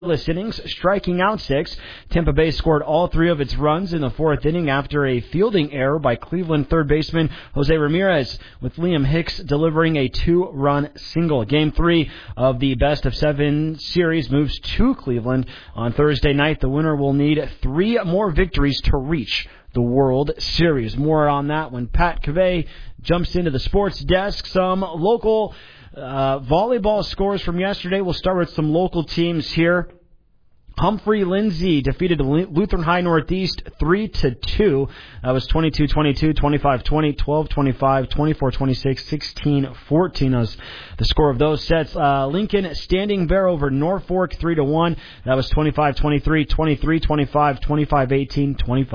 innings, striking out 6. Tampa Bay scored all 3 of its runs in the 4th inning after a fielding error by Cleveland third baseman Jose Ramirez, with Liam Hicks delivering a 2-run single. Game 3 of the best-of-7 series moves to Cleveland on Thursday night. The winner will need 3 more victories to reach the World Series. More on that when Pat Cavey jumps into the sports desk. Some local volleyball scores from yesterday. We'll start with some local teams here. Humphrey Lindsay defeated Lutheran High Northeast 3-2. That was 22-22, 25-20, 12-25, 24-26, 16-14 was the score of those sets. Lincoln Standing Bear over Norfolk 3-1. That was 25-23, 23-25, 25-18,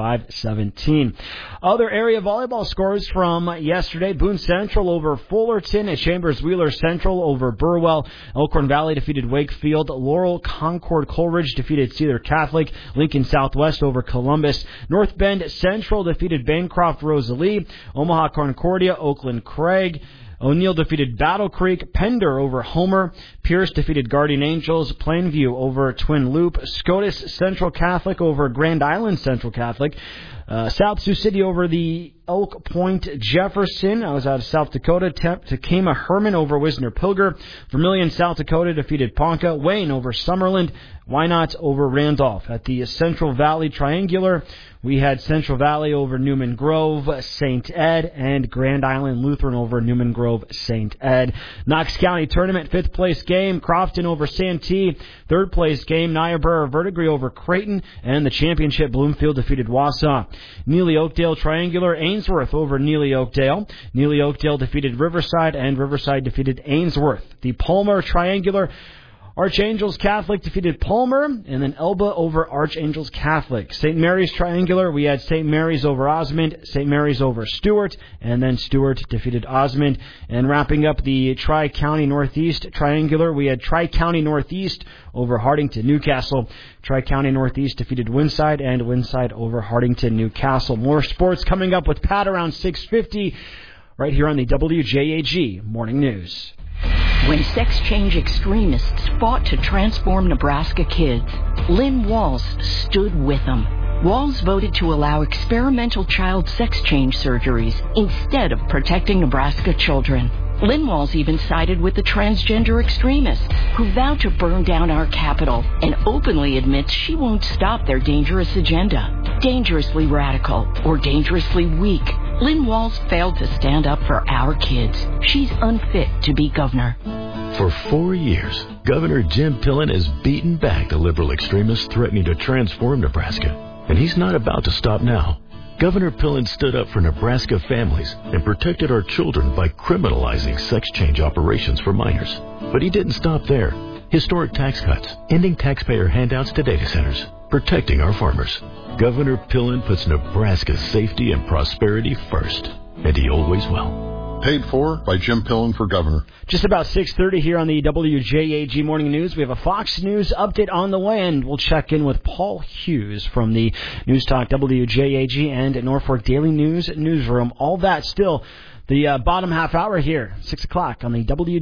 25-17. Other area volleyball scores from yesterday. Boone Central over Fullerton. Chambers Wheeler Central over Burwell. Elkhorn Valley defeated Wakefield. Laurel Concord Coleridge defeated Cedar Catholic. Lincoln Southwest over Columbus. North Bend Central defeated Bancroft Rosalie. Omaha Concordia, Oakland Craig. O'Neill defeated Battle Creek. Pender over Homer. Pierce defeated Guardian Angels. Plainview over Twin Loop. Scotus Central Catholic over Grand Island Central Catholic. South Sioux City over the Elk Point Jefferson. I was out of South Dakota. Takema Herman over Wisner Pilger. Vermilion, South Dakota defeated Ponca. Wayne over Summerland. Wynot over Randolph. At the Central Valley Triangular, we had Central Valley over Newman Grove, St. Ed, and Grand Island Lutheran over Newman Grove, St. Ed. Knox County Tournament, 5th place game, Crofton over Santee. 3rd place game, Niobrara Verdigris over Creighton. And the championship, Bloomfield defeated Wausau. Neely Oakdale Triangular, Ainsworth over Neely Oakdale. Neely Oakdale defeated Riverside, and Riverside defeated Ainsworth. The Palmer Triangular, Archangels Catholic defeated Palmer, and then Elba over Archangels Catholic. St. Mary's Triangular, we had St. Mary's over Osmond, St. Mary's over Stewart, and then Stewart defeated Osmond. And wrapping up the Tri-County Northeast Triangular, we had Tri-County Northeast over Hardington Newcastle. Tri-County Northeast defeated Winside, and Winside over Hardington Newcastle. More sports coming up with Pat around 6:50 right here on the WJAG Morning News. When sex-change extremists fought to transform Nebraska kids, Lynn Walls stood with them. Walls voted to allow experimental child sex change surgeries instead of protecting Nebraska children. Lynn Walls even sided with the transgender extremists who vowed to burn down our capital and openly admits she won't stop their dangerous agenda. Dangerously radical or dangerously weak, Lynn Walls failed to stand up for our kids. She's unfit to be governor. For 4 years, Governor Jim Pillen has beaten back the liberal extremists threatening to transform Nebraska. And he's not about to stop now. Governor Pillen stood up for Nebraska families and protected our children by criminalizing sex change operations for minors. But he didn't stop there. Historic tax cuts, ending taxpayer handouts to data centers, protecting our farmers. Governor Pillen puts Nebraska's safety and prosperity first, and he always will. Paid for by Jim Pillen for governor. Just about 6:30 here on the WJAG Morning News. We have a Fox News update on the way, and we'll check in with Paul Hughes from the News Talk WJAG and Norfolk Daily News newsroom. All that still the bottom half hour here, 6 o'clock on the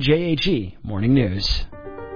WJAG Morning News.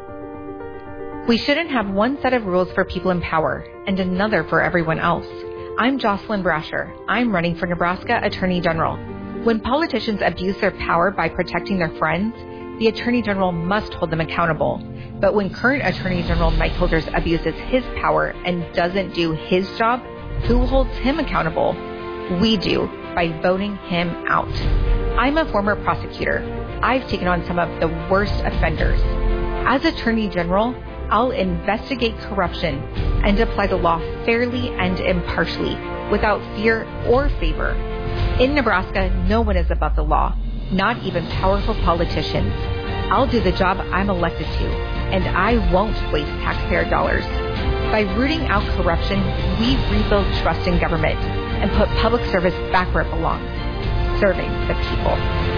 We shouldn't have one set of rules for people in power and another for everyone else. I'm Jocelyn Brasher. I'm running for Nebraska Attorney General. When politicians abuse their power by protecting their friends, the Attorney General must hold them accountable. But when current Attorney General Mike Holders abuses his power and doesn't do his job, who holds him accountable? We do, by voting him out. I'm a former prosecutor. I've taken on some of the worst offenders. As Attorney General, I'll investigate corruption and apply the law fairly and impartially, without fear or favor. In Nebraska, no one is above the law, not even powerful politicians. I'll do the job I'm elected to, and I won't waste taxpayer dollars. By rooting out corruption, we rebuild trust in government and put public service back where it belongs, serving the people.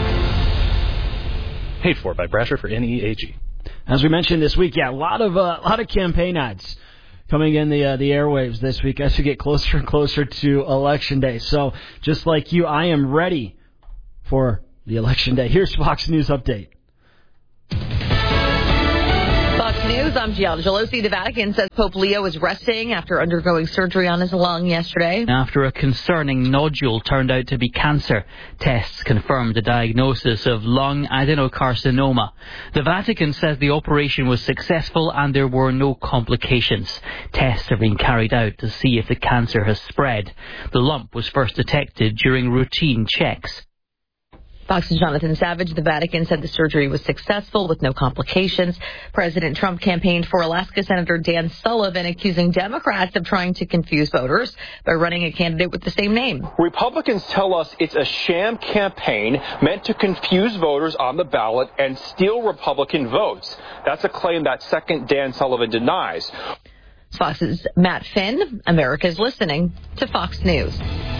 Paid for by Brasher for NEAG. As we mentioned this week, a lot of campaign ads coming in the airwaves this week as we get closer and closer to Election Day. So just like you, I am ready for the Election Day. Here's Fox News Update. Fox News, I'm Gianna Gelosi. The Vatican says Pope Leo is resting after undergoing surgery on his lung yesterday. After a concerning nodule turned out to be cancer, tests confirmed the diagnosis of lung adenocarcinoma. The Vatican says the operation was successful and there were no complications. Tests are being carried out to see if the cancer has spread. The lump was first detected during routine checks. Fox's Jonathan Savage. The Vatican said the surgery was successful with no complications. President Trump campaigned for Alaska Senator Dan Sullivan, accusing Democrats of trying to confuse voters by running a candidate with the same name. Republicans tell us it's a sham campaign meant to confuse voters on the ballot and steal Republican votes. That's a claim that second Dan Sullivan denies. Fox's Matt Finn. America's listening to Fox News.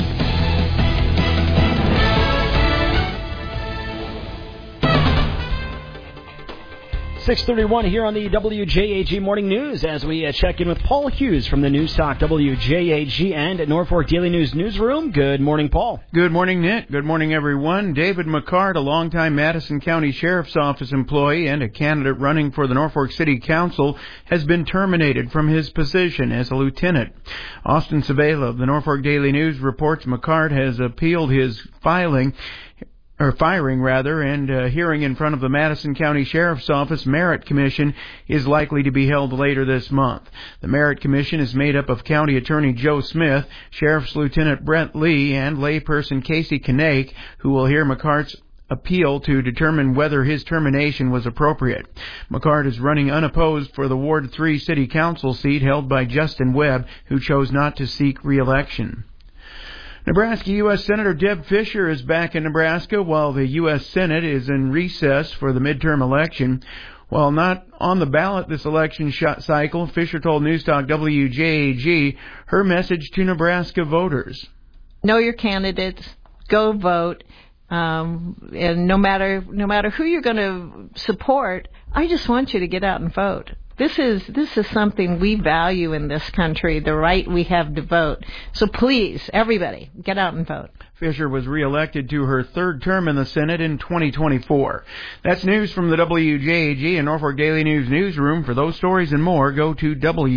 6:31 here on the WJAG Morning News as we check in with Paul Hughes from the News Talk WJAG and Norfolk Daily News Newsroom. Good morning, Paul. Good morning, Nick. Good morning, everyone. David McCart, a longtime Madison County Sheriff's Office employee and a candidate running for the Norfolk City Council, has been terminated from his position as a lieutenant. Austin Sabela of the Norfolk Daily News reports McCart has appealed his firing, and hearing in front of the Madison County Sheriff's Office Merit Commission is likely to be held later this month. The Merit Commission is made up of County Attorney Joe Smith, Sheriff's Lieutenant Brent Lee, and layperson Casey Knake, who will hear McCart's appeal to determine whether his termination was appropriate. McCart is running unopposed for the Ward 3 City Council seat held by Justin Webb, who chose not to seek re-election. Nebraska U.S. Senator Deb Fischer is back in Nebraska while the U.S. Senate is in recess for the midterm election. While not on the ballot this election cycle, Fischer told News Talk WJAG her message to Nebraska voters. Know your candidates, go vote, and no matter who you're going to support, I just want you to get out and vote. This is something we value in this country, the right we have to vote. So please, everybody, get out and vote. Fischer was reelected to her third term in the Senate in 2024. That's news from the WJAG and Norfolk Daily News newsroom. For those stories and more, go to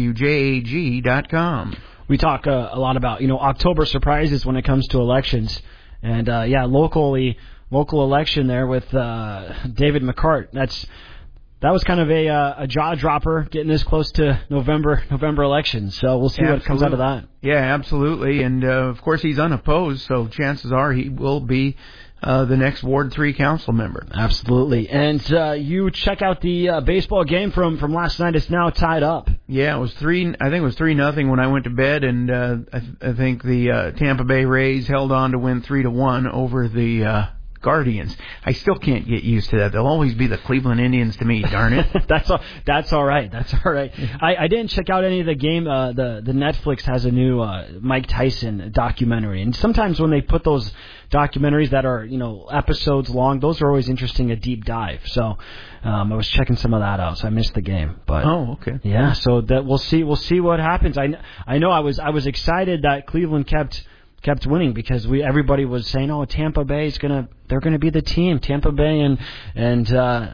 WJAG.com. We talk a lot about, October surprises when it comes to elections. And, local election there with David McCart. That was kind of a jaw dropper getting this close to November elections. So we'll see what comes out of that. Yeah, absolutely. And, of course, he's unopposed, so chances are he will be the next Ward 3 council member. Absolutely. And you check out the baseball game from last night. It's now tied up. Yeah, it was 3-0 when I went to bed, and I think the Tampa Bay Rays held on to win 3-1 over the Guardians. I still can't get used to that. They'll always be the Cleveland Indians to me, darn it. That's all right. I didn't check out any of the game. The Netflix has a new Mike Tyson documentary, and sometimes when they put those documentaries that are episodes long, those are always interesting, a deep dive. So I was checking some of that out, so I missed the game. But okay. Yeah, so that we'll see what happens. I know I was excited that Cleveland kept winning because everybody was saying, Tampa Bay they're gonna be the team, Tampa Bay and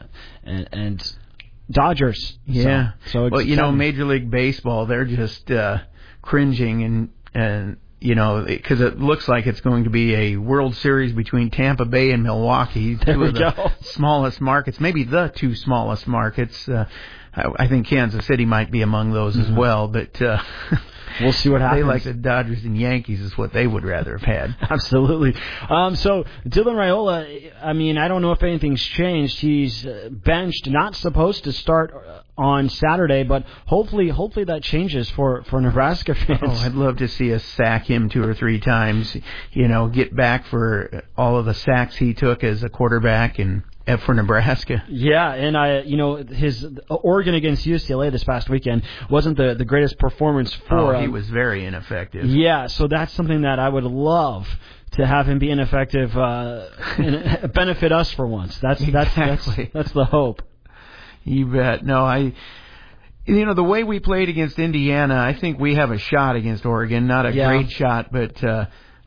Dodgers. Yeah. So well, Major League Baseball, they're just cringing and because it looks like it's going to be a World Series between Tampa Bay and Milwaukee, two of the smallest markets, maybe the two smallest markets. I think Kansas City might be among those as well, but we'll see what happens. They like the Dodgers and Yankees is what they would rather have had. Absolutely. So Dylan Raiola, I don't know if anything's changed. He's benched, not supposed to start on Saturday, but hopefully that changes for Nebraska fans. Oh, I'd love to see us sack him 2 or 3 times, get back for all of the sacks he took as a quarterback and for Nebraska. Yeah, and his Oregon against UCLA this past weekend wasn't the greatest performance for him. He was very ineffective. Yeah, so that's something that I would love to have him be ineffective and benefit us for once. That's the hope. You bet. No, the way we played against Indiana, I think we have a shot against Oregon. Not a great shot, but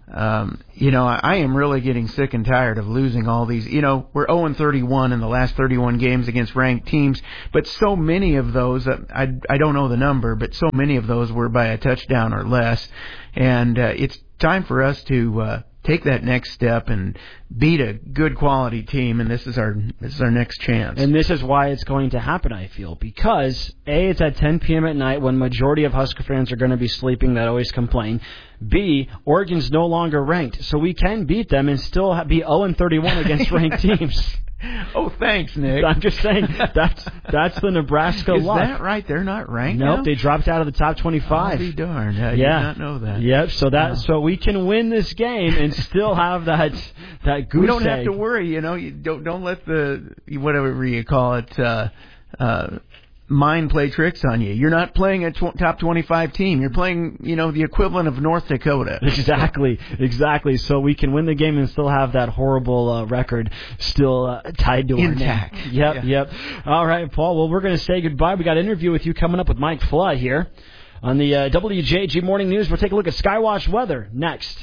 I am really getting sick and tired of losing all these. We're 0-31 in the last 31 games against ranked teams, but so many of those, I don't know the number, but so many of those were by a touchdown or less. And it's time for us to take that next step and beat a good quality team, and this is our next chance. And this is why it's going to happen, I feel, because A, it's at 10 p.m. at night when majority of Husker fans are going to be sleeping that always complain. B, Oregon's no longer ranked, so we can beat them and still be 0-31 against ranked teams. Oh, thanks, Nick. I'm just saying that's the Nebraska luck. Is that right? They're not ranked Nope, now? They dropped out of the top 25. I'll be darned. I did not know that. Yep, so we can win this game and still have that goose We don't egg. have to worry, You don't let the whatever you call it mind play tricks on you. You're not playing a top 25 team. You're playing, the equivalent of North Dakota. Exactly. So we can win the game and still have that horrible record still tied to intact. Our name. Yep. All right, Paul. Well, we're going to say goodbye. We got an interview with you coming up with Mike Flood here on the WJG Morning News. We'll take a look at Skywatch weather next.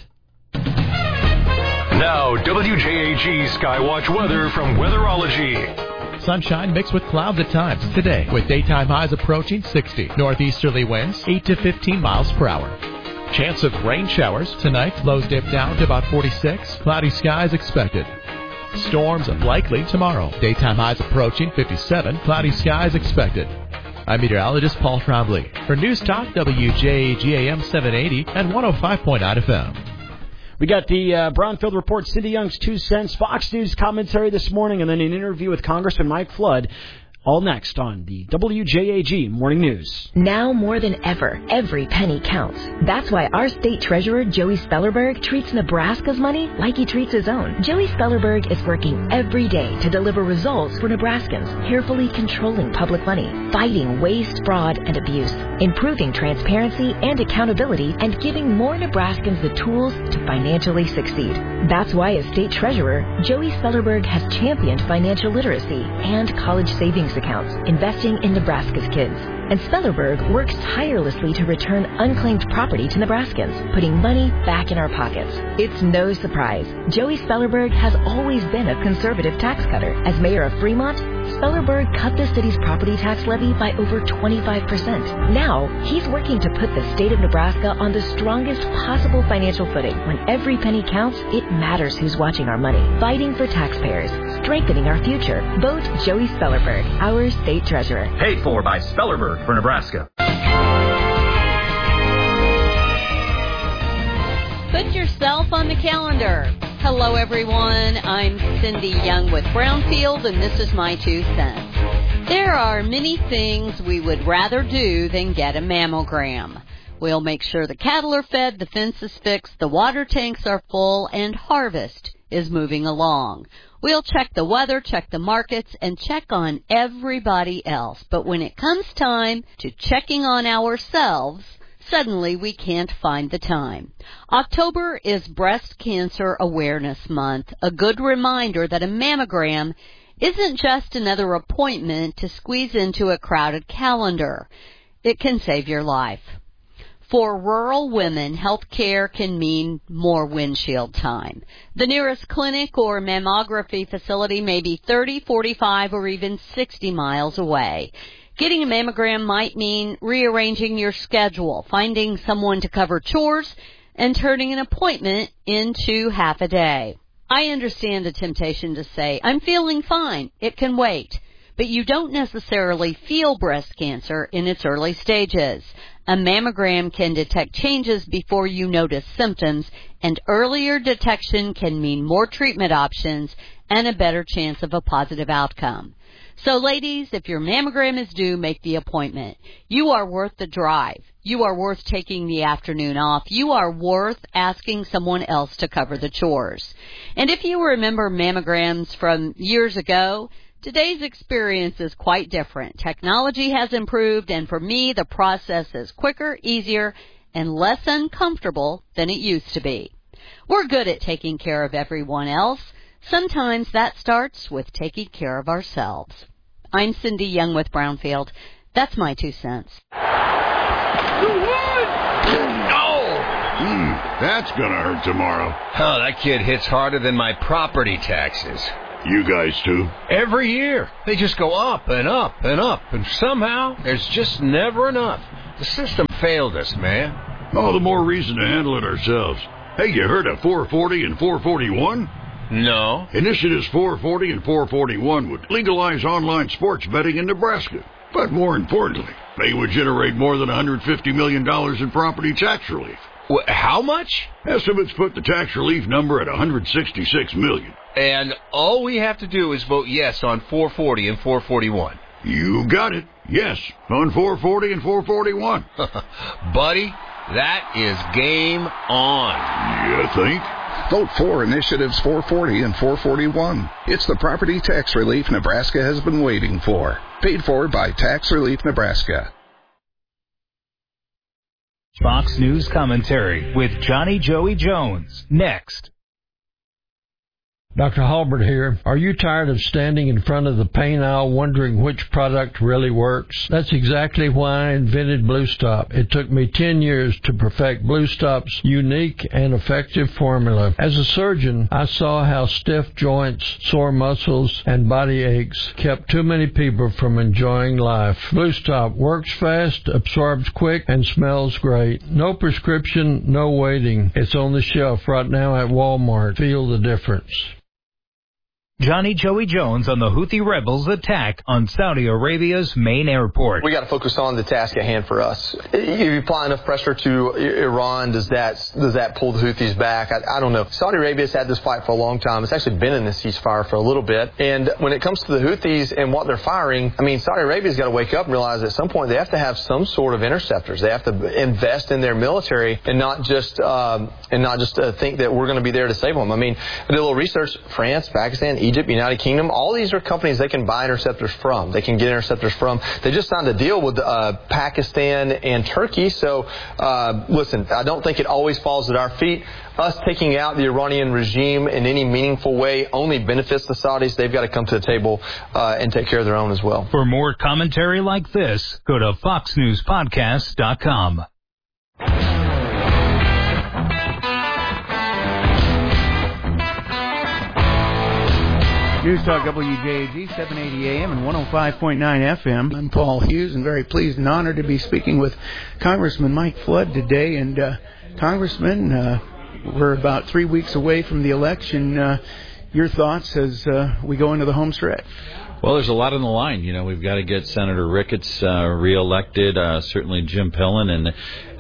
Now, WJAG Skywatch weather from Weatherology. Sunshine mixed with clouds at times today, with daytime highs approaching 60. Northeasterly winds 8 to 15 miles per hour. Chance of rain showers tonight. Lows dip down to about 46. Cloudy skies expected. Storms likely tomorrow. Daytime highs approaching 57. Cloudy skies expected. I'm meteorologist Paul Trombley for News Talk WJAG AM 780 and 105.9 FM. We got the Brownfield Report, Cindy Young's 2 cents, Fox News commentary this morning, and then an interview with Congressman Mike Flood. All next on the WJAG Morning News. Now more than ever, every penny counts. That's why our state treasurer, Joey Spellerberg, treats Nebraska's money like he treats his own. Joey Spellerberg is working every day to deliver results for Nebraskans, carefully controlling public money, fighting waste, fraud, and abuse, improving transparency and accountability, and giving more Nebraskans the tools to financially succeed. That's why as state treasurer, Joey Spellerberg has championed financial literacy and college savings accounts, investing in Nebraska's kids. And Spellerberg works tirelessly to return unclaimed property to Nebraskans, putting money back in our pockets. It's no surprise. Joey Spellerberg has always been a conservative tax cutter. As mayor of Fremont, Spellerberg cut the city's property tax levy by over 25%. Now, he's working to put the state of Nebraska on the strongest possible financial footing. When every penny counts, it matters who's watching our money. Fighting for taxpayers, strengthening our future. Vote Joey Spellerberg, our state treasurer. Paid for by Spellerberg for Nebraska. Put yourself on the calendar. Hello, everyone. I'm Cindy Young with Brownfield, and this is my 2 cents. There are many things we would rather do than get a mammogram. We'll make sure the cattle are fed, the fence is fixed, the water tanks are full, and harvest is moving along. We'll check the weather, check the markets, and check on everybody else. But when it comes time to checking on ourselves, suddenly we can't find the time. October is Breast Cancer Awareness Month, a good reminder that a mammogram isn't just another appointment to squeeze into a crowded calendar. It can save your life. For rural women, health care can mean more windshield time. The nearest clinic or mammography facility may be 30, 45, or even 60 miles away. Getting a mammogram might mean rearranging your schedule, finding someone to cover chores, and turning an appointment into half a day. I understand the temptation to say, I'm feeling fine, it can wait. But you don't necessarily feel breast cancer in its early stages. A mammogram can detect changes before you notice symptoms, and earlier detection can mean more treatment options and a better chance of a positive outcome. So ladies, if your mammogram is due, make the appointment. You are worth the drive. You are worth taking the afternoon off. You are worth asking someone else to cover the chores. And if you remember mammograms from years ago, today's experience is quite different. Technology has improved, and for me, the process is quicker, easier, and less uncomfortable than it used to be. We're good at taking care of everyone else. Sometimes that starts with taking care of ourselves. I'm Cindy Young with Brownfield. That's my 2 cents. No! That's gonna hurt tomorrow. Oh, that kid hits harder than my property taxes. You guys too? Every year. They just go up and up and up, and somehow there's just never enough. The system failed us, man. All the more reason to handle it ourselves. Hey, you heard of 440 and 441? No. Initiatives 440 and 441 would legalize online sports betting in Nebraska. But more importantly, they would generate more than $150 million in property tax relief. How much? Estimates put the tax relief number at $166 million. And all we have to do is vote yes on 440 and 441. You got it. Yes, on 440 and 441. Buddy, that is game on. You think? Vote for Initiatives 440 and 441. It's the property tax relief Nebraska has been waiting for. Paid for by Tax Relief Nebraska. Fox News Commentary with Johnny Joey Jones. Next. Dr. Halbert here. Are you tired of standing in front of the paint aisle wondering which product really works? That's exactly why I invented Blue Stop. It took me 10 years to perfect Blue Stop's unique and effective formula. As a surgeon, I saw how stiff joints, sore muscles, and body aches kept too many people from enjoying life. Blue Stop works fast, absorbs quick, and smells great. No prescription, no waiting. It's on the shelf right now at Walmart. Feel the difference. Johnny Joey Jones on the Houthi rebels' attack on Saudi Arabia's main airport. We got to focus on the task at hand for us. If you apply enough pressure to Iran, does that pull the Houthis back? I don't know. Saudi Arabia's had this fight for a long time. It's actually been in the ceasefire for a little bit. And when it comes to the Houthis and what they're firing, I mean, Saudi Arabia's got to wake up and realize at some point they have to have some sort of interceptors. They have to invest in their military and not just think that we're going to be there to save them. I mean, I did a little research. France, Pakistan, Egypt, United Kingdom, all these are companies they can buy interceptors from. They can get interceptors from. They just signed a deal with Pakistan and Turkey. So, listen, I don't think it always falls at our feet. Us taking out the Iranian regime in any meaningful way only benefits the Saudis. They've got to come to the table and take care of their own as well. For more commentary like this, go to foxnewspodcast.com. News Talk WJAG, 780 AM and 105.9 FM. I'm Paul Hughes and very pleased and honored to be speaking with Congressman Mike Flood today. And Congressman, we're about 3 weeks away from the election. Your thoughts as we go into the home stretch? Well, there's a lot on the line. You know, we've got to get Senator Ricketts reelected. Certainly Jim Pillen, and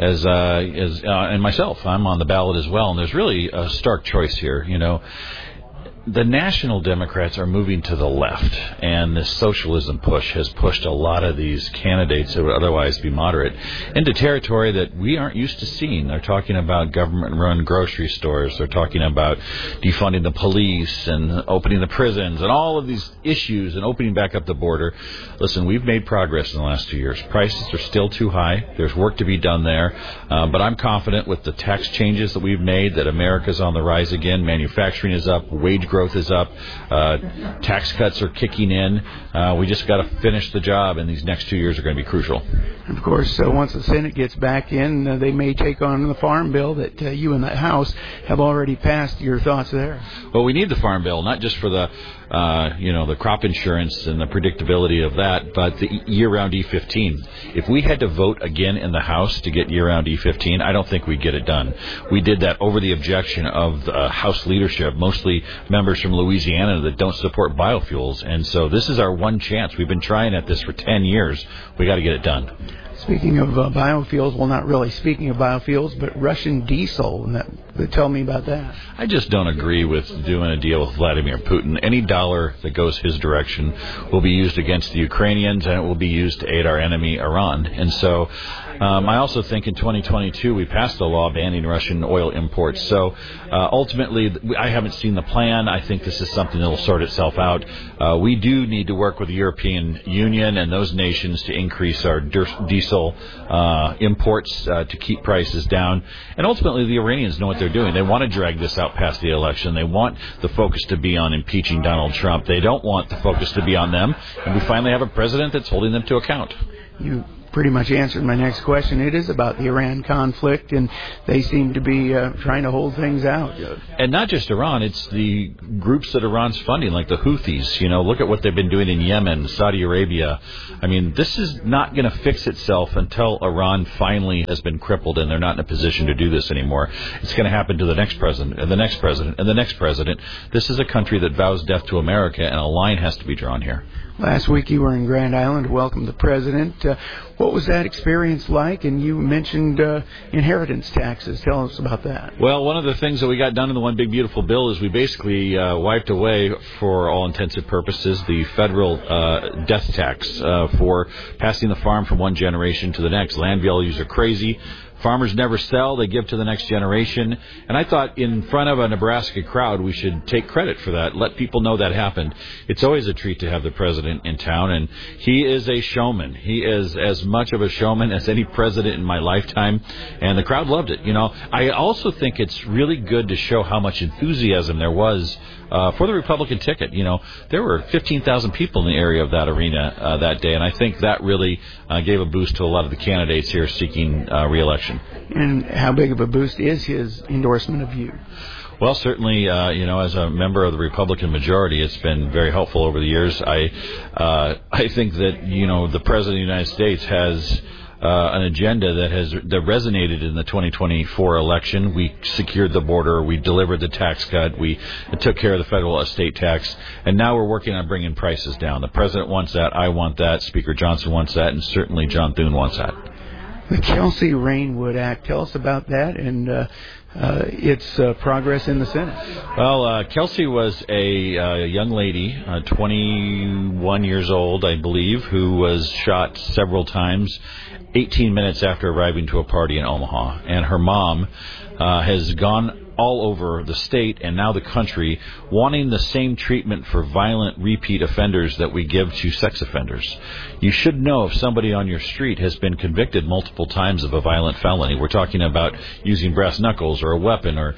and myself, I'm on the ballot as well. And there's really a stark choice here. You know, the national Democrats are moving to the left, and this socialism push has pushed a lot of these candidates who would otherwise be moderate into territory that we aren't used to seeing. They're talking about government-run grocery stores. They're talking about defunding the police and opening the prisons and all of these issues and opening back up the border. Listen, we've made progress in the last 2 years. Prices are still too high. There's work to be done there. But I'm confident with the tax changes that we've made that America's on the rise again. Manufacturing is up. Wage growth is up. Tax cuts are kicking in. We just got to finish the job, and these next 2 years are going to be crucial. Of course, once the Senate gets back in, they may take on the farm bill that you in the House have already passed. Your thoughts there? Well, we need the farm bill, not just for the the crop insurance and the predictability of that, but the year-round E15. If we had to vote again in the House to get year-round E15, I don't think we'd get it done. We did that over the objection of the House leadership, mostly members from Louisiana that don't support biofuels. And so this is our one chance. We've been trying at this for 10 years. We got to get it done. Speaking of biofuels, well, not really speaking of biofuels, but Russian diesel. Tell me about that. I just don't agree with doing a deal with Vladimir Putin. Any dollar that goes his direction will be used against the Ukrainians, and it will be used to aid our enemy, Iran. And so I also think in 2022 we passed a law banning Russian oil imports. So ultimately, I haven't seen the plan. I think this is something that will sort itself out. We do need to work with the European Union and those nations to increase our diesel imports to keep prices down. And ultimately, the Iranians know what they're doing. They want to drag this out past the election. They want the focus to be on impeaching Donald Trump. They don't want the focus to be on them. And we finally have a president that's holding them to account. You pretty much answered my next question. It is about the Iran conflict, and they seem to be trying to hold things out. And not just Iran, it's the groups that Iran's funding, like the Houthis. Look at what they've been doing in Yemen, Saudi Arabia. I mean, this is not going to fix itself until Iran finally has been crippled and they're not in a position to do this anymore. It's going to happen to the next president and the next president and the next president. This is a country that vows death to America, and a line has to be drawn here. Last week you were in Grand Island to welcome the president. What was that experience like? And you mentioned inheritance taxes. Tell us about that. Well, one of the things that we got done in the One Big Beautiful Bill is we basically wiped away, for all intensive purposes, the federal death tax for passing the farm from one generation to the next. Land values are crazy. Farmers never sell, they give to the next generation. And I thought in front of a Nebraska crowd, we should take credit for that, let people know that happened. It's always a treat to have the president in town, and he is a showman. He is as much of a showman as any president in my lifetime, and the crowd loved it. I also think it's really good to show how much enthusiasm there was for the Republican ticket. There were 15,000 people in the area of that arena that day, and I think that really gave a boost to a lot of the candidates here seeking re-election. And how big of a boost is his endorsement of you? Well, certainly, as a member of the Republican majority, it's been very helpful over the years. I think that, the President of the United States has an agenda that resonated in the 2024 election. We secured the border. We delivered the tax cut. We took care of the federal estate tax. And now we're working on bringing prices down. The president wants that. I want that. Speaker Johnson wants that. And certainly John Thune wants that. The Kelsey Rainwood Act. Tell us about that and its progress in the Senate. Well, Kelsey was a young lady, 21 years old, I believe, who was shot several times 18 minutes after arriving to a party in Omaha. And her mom has gone all over the state and now the country wanting the same treatment for violent repeat offenders that we give to sex offenders. You should know if somebody on your street has been convicted multiple times of a violent felony. We're talking about using brass knuckles or a weapon or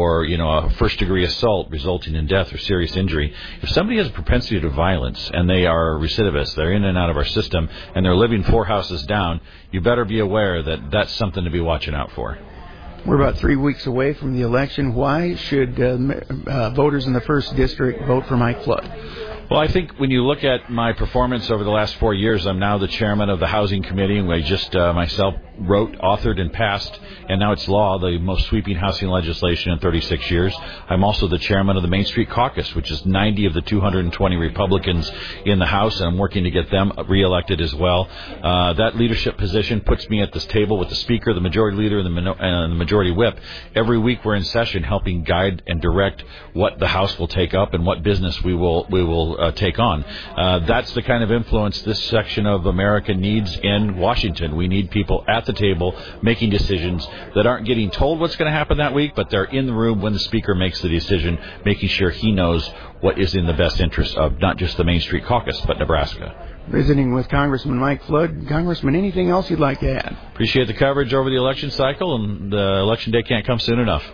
a first-degree assault resulting in death or serious injury. If somebody has a propensity to violence and they are recidivists, they're in and out of our system, and they're living 4 houses down, you better be aware that that's something to be watching out for. We're about 3 weeks away from the election. Why should voters in the 1st District vote for Mike Flood? Well, I think when you look at my performance over the last 4 years, I'm now the chairman of the Housing Committee, and I just myself wrote, authored, and passed, and now it's law, the most sweeping housing legislation in 36 years. I'm also the chairman of the Main Street Caucus, which is 90 of the 220 Republicans in the House, and I'm working to get them reelected as well. That leadership position puts me at this table with the Speaker, the Majority Leader, and the Majority Whip. Every week we're in session helping guide and direct what the House will take up and what business we will take on. That's the kind of influence this section of America needs in Washington. We need people at the table making decisions that aren't getting told what's going to happen that week, but they're in the room when the Speaker makes the decision, making sure he knows what is in the best interest of not just the Main Street Caucus, but Nebraska. Visiting with Congressman Mike Flood. Congressman, anything else you'd like to add? Appreciate the coverage over the election cycle, and the election day can't come soon enough.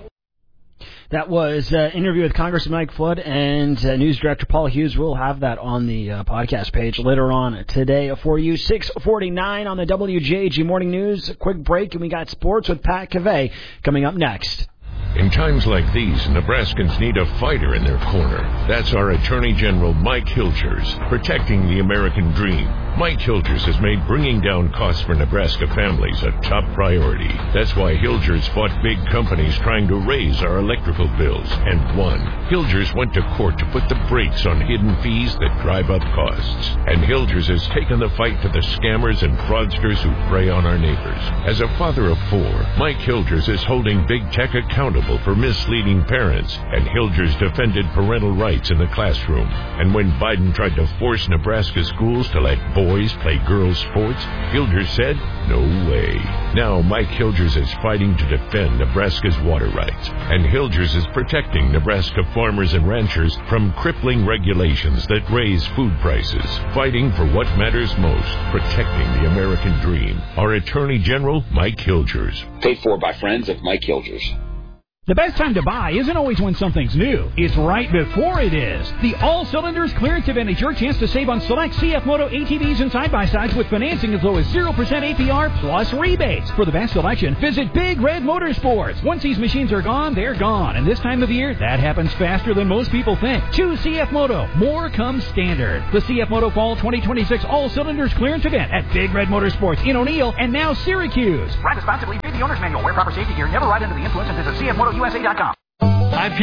That was an interview with Congressman Mike Flood and News Director Paul Hughes. We'll have that on the podcast page later on today for you. 6:49 on the WJG Morning News. A quick break, and we got sports with Pat Cavey coming up next. In times like these, Nebraskans need a fighter in their corner. That's our Attorney General Mike Hilgers, protecting the American dream. Mike Hilgers has made bringing down costs for Nebraska families a top priority. That's why Hilgers fought big companies trying to raise our electrical bills and won. Hilgers went to court to put the brakes on hidden fees that drive up costs. And Hilgers has taken the fight to the scammers and fraudsters who prey on our neighbors. As a father of 4, Mike Hilgers is holding big tech accountable for misleading parents, and Hilgers defended parental rights in the classroom. And when Biden tried to force Nebraska schools to let boys play girls' sports, Hilgers said, no way. Now Mike Hilgers is fighting to defend Nebraska's water rights, and Hilgers is protecting Nebraska farmers and ranchers from crippling regulations that raise food prices, fighting for what matters most, protecting the American dream. Our Attorney General, Mike Hilgers. Paid for by friends of Mike Hilgers. The best time to buy isn't always when something's new. It's right before it is. The All Cylinders Clearance Event is your chance to save on select CF Moto ATVs and side-by-sides with financing as low as 0% APR plus rebates. For the best selection, visit Big Red Motorsports. Once these machines are gone, they're gone. And this time of year, that happens faster than most people think. Choose CF Moto. More comes standard. The CF Moto Fall 2026 All Cylinders Clearance Event at Big Red Motorsports in O'Neill and now Syracuse. Ride responsibly. Read the owner's manual. Wear proper safety gear. Never ride under the influence and visit CFMotoUSA.com.